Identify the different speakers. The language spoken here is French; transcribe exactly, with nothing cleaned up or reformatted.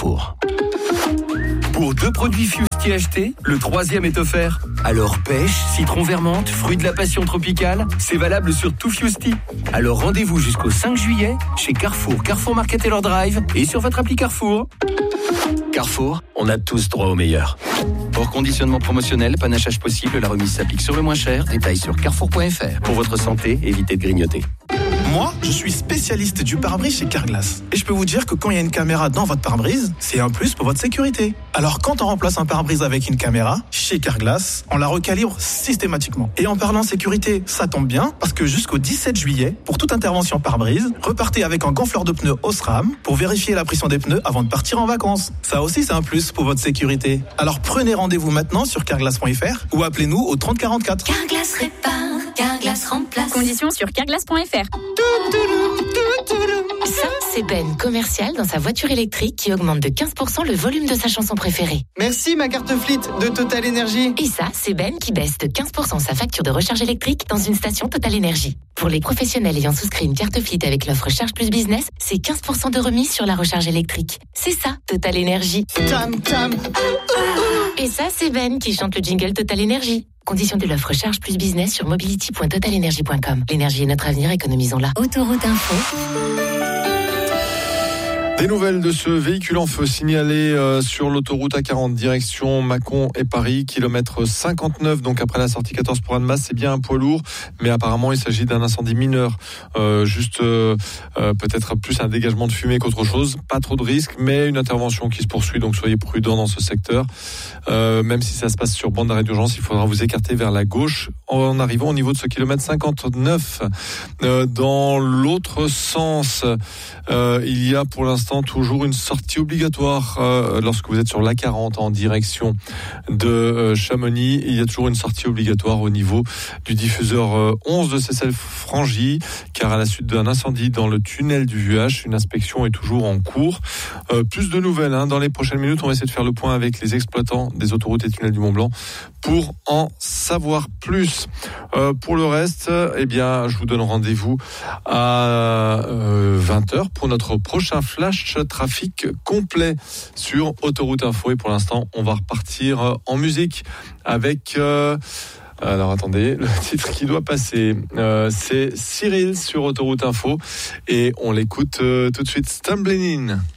Speaker 1: Carrefour. Pour deux produits Fusti achetés, le troisième est offert. Alors pêche, citron vermente, fruits de la passion tropicale, c'est valable sur tout Fusti. Alors rendez-vous jusqu'au cinq juillet chez Carrefour, Carrefour Market Taylor Drive et sur votre appli Carrefour. Carrefour, on a tous droit au meilleur. Hors conditionnement promotionnel, panachage possible, la remise s'applique sur le moins cher. Détails sur carrefour point f r. Pour votre santé, évitez de grignoter.
Speaker 2: Moi, je suis spécialiste du pare-brise chez Carglass. Et je peux vous dire que quand il y a une caméra dans votre pare-brise, c'est un plus pour votre sécurité. Alors quand on remplace un pare-brise avec une caméra, chez Carglass, on la recalibre systématiquement. Et en parlant sécurité, ça tombe bien, parce que jusqu'au dix-sept juillet, pour toute intervention pare-brise, repartez avec un gonfleur de pneus Osram pour vérifier la pression des pneus avant de partir en vacances. Ça aussi, c'est un plus pour votre sécurité. Alors prenez rendez-vous maintenant sur carglass point f r ou appelez-nous au trente quarante-quatre.
Speaker 3: Carglass répare, Carglass remplace.
Speaker 4: Conditions sur carglass point f r.
Speaker 3: Ça, c'est Ben, commercial dans sa voiture électrique qui augmente de quinze pour cent le volume de sa chanson préférée.
Speaker 5: Merci ma carte Fleet de Total Energy.
Speaker 3: Et ça, c'est Ben qui baisse de quinze pour cent sa facture de recharge électrique dans une station Total Energy. Pour les professionnels ayant souscrit une carte Fleet avec l'offre Charge Plus Business, c'est quinze pour cent de remise sur la recharge électrique. C'est ça, Total Energy.
Speaker 5: Tam tam.
Speaker 3: Et ça, c'est Ben qui chante le jingle Total Energy. Conditions de l'offre Charge Plus Business sur mobility point total energy point com. L'énergie est notre avenir, économisons-la. Autoroute Info.
Speaker 6: Des nouvelles de ce véhicule en feu signalé euh, sur l'autoroute A quarante direction Mâcon et Paris, kilomètre cinquante-neuf, donc après la sortie quatorze pour Annemasse. C'est bien un poids lourd, mais apparemment il s'agit d'un incendie mineur, euh, juste euh, euh, peut-être plus un dégagement de fumée qu'autre chose. Pas trop de risques, mais une intervention qui se poursuit, donc soyez prudents dans ce secteur. Euh, même si ça se passe sur bande d'arrêt d'urgence, il faudra vous écarter vers la gauche en arrivant au niveau de ce kilomètre cinquante-neuf. Euh, dans l'autre sens, euh, il y a pour l'instant toujours une sortie obligatoire euh, lorsque vous êtes sur l'A quarante en direction de euh, Chamonix. Il y a toujours une sortie obligatoire au niveau du diffuseur euh, onze de Cessel-Frangy, car à la suite d'un incendie dans le tunnel du V U H, une inspection est toujours en cours. Euh, plus de nouvelles hein. Dans les prochaines minutes, on va essayer de faire le point avec les exploitants des autoroutes et tunnels du Mont-Blanc pour en savoir plus. Euh, pour le reste, eh bien, je vous donne rendez-vous à euh, vingt heures pour notre prochain flash trafic complet sur Autoroute Info. Et pour l'instant, on va repartir en musique avec... Euh, alors attendez, le titre qui doit passer, euh, c'est Cyril sur Autoroute Info. Et on l'écoute euh, tout de suite, Stumbling In.